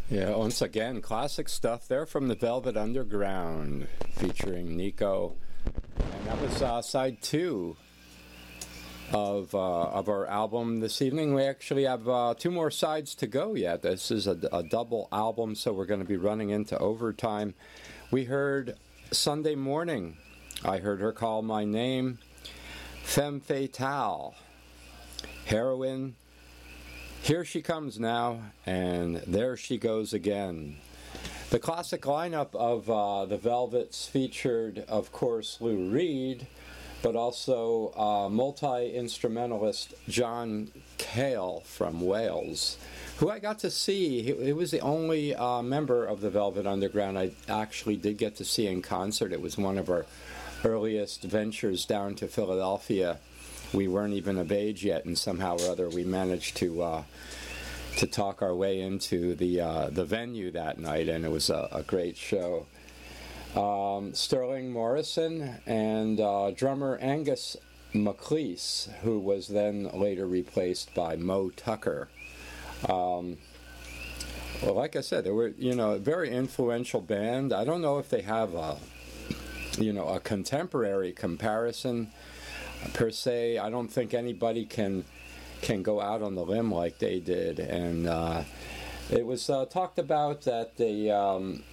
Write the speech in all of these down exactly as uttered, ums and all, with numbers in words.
Yeah, once again, classic stuff there from the Velvet Underground, featuring Nico, and that was uh, side two of uh, of our album this evening. We actually have uh, two more sides to go yet. This is a, a double album, so we're going to be running into overtime. We heard Sunday Morning. I Heard Her Call My Name. Femme Fatale. Heroin. Here She Comes Now, and There She Goes Again. The classic lineup of uh, the Velvets featured, of course, Lou Reed, but also uh, multi-instrumentalist John Cale from Wales, who I got to see. He, he was the only uh, member of the Velvet Underground I actually did get to see in concert. It was one of our earliest ventures down to Philadelphia. We weren't even of age yet, and somehow or other we managed to uh, to talk our way into the uh, the venue that night, and it was a, a great show. Um, Sterling Morrison and uh, drummer Angus MacLeese, who was then later replaced by Mo Tucker. Um, well, like I said, they were, you know, a very influential band. I don't know if they have a, you know, a contemporary comparison per se. I don't think anybody can can go out on the limb like they did, and uh, it was uh, talked about that they um,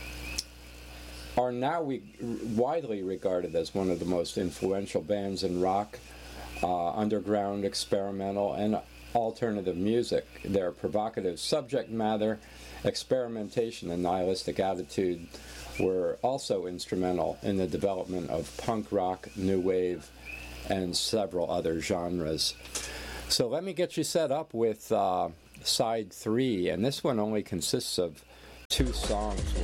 are now we, widely regarded as one of the most influential bands in rock, uh, underground, experimental, and alternative music. Their provocative subject matter, experimentation, and nihilistic attitude were also instrumental in the development of punk rock, new wave, and several other genres. So let me get you set up with uh, side three, and this one only consists of two songs.